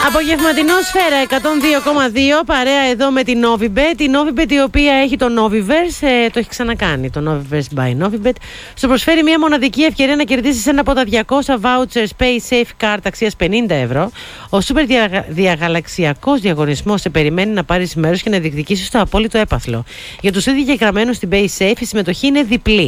Απογευματινό Σφαίρα 102,2 παρέα εδώ με την Novibet. Η Novibet η οποία έχει το Noviverse, το έχει ξανακάνει το Noviverse by Novibet. Σου προσφέρει μια μοναδική ευκαιρία να κερδίσεις ένα από τα 200 vouchers Pay Safe Card αξίας 50 ευρώ. Ο σούπερ διαγαλαξιακός διαγωνισμός σε περιμένει να πάρεις μέρος και να διεκδικήσεις το απόλυτο έπαθλο. Για τους ήδη εγγεγραμμένους στην Pay Safe η συμμετοχή είναι διπλή.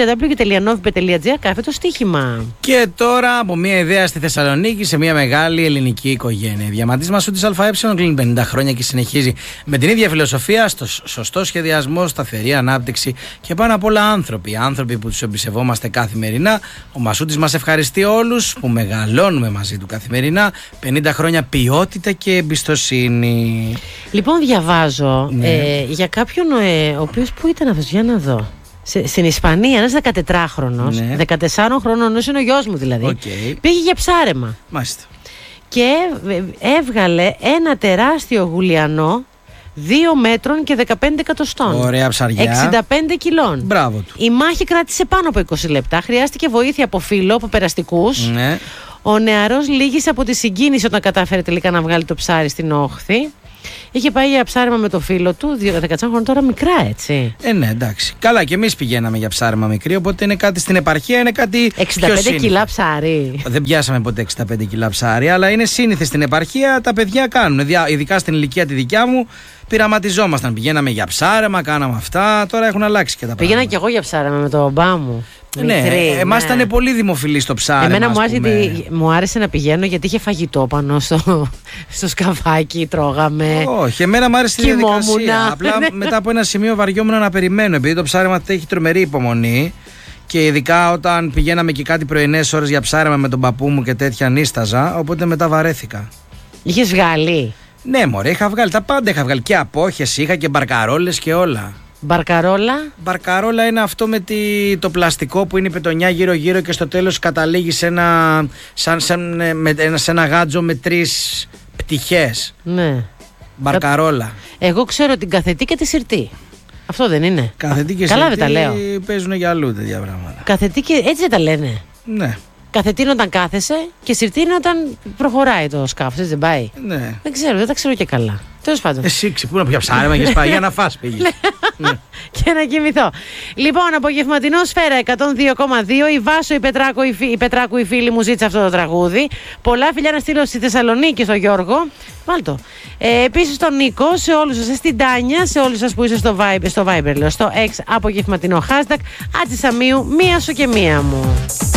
www.novibet.gr στοίχημα. Και τώρα από μια ιδέα στη Θεσσαλονίκη σε μια μεγάλη ελληνική οικογένεια. Η διαμαντής Μασούτης ΑΕ κλείνει 50 χρόνια και συνεχίζει με την ίδια φιλοσοφία, στο σωστό σχεδιασμό, σταθερή ανάπτυξη και πάνω απ' όλα άνθρωποι που τους εμπιστευόμαστε καθημερινά. Ο Μασούτης μας ευχαριστεί όλους που μεγαλώνουμε μαζί του καθημερινά. 50 χρόνια ποιότητα και εμπιστοσύνη. Λοιπόν, διαβάζω για κάποιον ο οποίος, πού ήταν αυτός, για να δω. Στην Ισπανία, ένας 14χρονος, 14 χρόνων, είναι ο γιος μου δηλαδή, πήγε για ψάρεμα. Μάλιστα. Και έβγαλε ένα τεράστιο γουλιανό 2 μέτρων και 15 εκατοστών. Ωραία ψαριά. 65 κιλών. Μπράβο του. Η μάχη κράτησε πάνω από 20 λεπτά. Χρειάστηκε βοήθεια από φίλο, από περαστικούς. Ναι. Ο νεαρός λύγησε από τη συγκίνηση όταν κατάφερε τελικά να βγάλει το ψάρι στην όχθη. Είχε πάει για ψάρεμα με το φίλο του, 14 χρόνια τώρα, μικρά έτσι. Ναι, εντάξει. Καλά, και εμείς πηγαίναμε για ψάρεμα μικρή, οπότε είναι κάτι στην επαρχία, είναι κάτι. 65 κιλά ψάρι. Δεν πιάσαμε ποτέ 65 κιλά ψάρι, αλλά είναι σύνηθε στην επαρχία, τα παιδιά κάνουν. Ειδικά στην ηλικία τη δικιά μου, πειραματιζόμασταν. Πηγαίναμε για ψάρεμα, κάναμε αυτά. Τώρα έχουν αλλάξει και τα πράγματα. Πήγαινα κι εγώ για ψάρεμα με τον μπά μου. Ναι, εμάς ήταν πολύ δημοφιλή στο ψάρεμα. Εμένα μου άρεσε να πηγαίνω γιατί είχε φαγητό πάνω στο σκαφάκι, τρώγαμε. Όχι, εμένα μου άρεσε η διαδικασία. Απλά μετά από ένα σημείο βαριόμουν να περιμένω, επειδή το ψάρεμα έχει τρομερή υπομονή. Και ειδικά όταν πηγαίναμε και κάτι πρωινές ώρες για ψάρεμα με τον παππού μου και τέτοια, νίσταζα. Οπότε μετά βαρέθηκα. Είχες βγάλει? Ναι, μωρέ, είχα βγάλει. Τα πάντα είχα βγάλει. Και απόχες είχα και μπαρκαρόλες και όλα. Μπαρκαρόλα. Μπαρκαρόλα είναι αυτό με το πλαστικό που είναι η πετονιά γύρω-γύρω και στο τέλος καταλήγει σε ένα γάτζο με 3 πτυχές. Ναι. Μπαρκαρόλα. Εγώ ξέρω την καθετή και τη σιρτή. Αυτό δεν είναι? Καθετή και καλά σιρτή δεν τα λέω. Παίζουν για αλλού τέτοια πράγματα. Καθετή και έτσι δεν τα λένε? Ναι. Καθετή είναι όταν κάθεσαι και σιρτή είναι όταν προχωράει το σκάφος, έτσι δεν πάει? Ναι. Δεν ξέρω, δεν τα ξέρω και καλά. Τέλος πάντων. Εσύ ξυπνού να πια ψάρεμα και πάει για να φας πήγες. Ναι. Και να κοιμηθώ. Λοιπόν, απογευματινό Σφαίρα 102,2. Η Βάσο, η Πετράκου, η φίλη μου ζήτησε αυτό το τραγούδι. Πολλά φιλιά να στείλω στη Θεσσαλονίκη στο Γιώργο. Βάλτο. Επίσης στον Νίκο, σε όλους σας, στην Τάνια, σε όλους σας που είστε στο Viber, λέω, στο X απογευματινό hashtag Άτζη Σαμίου, μία σου και μία μου.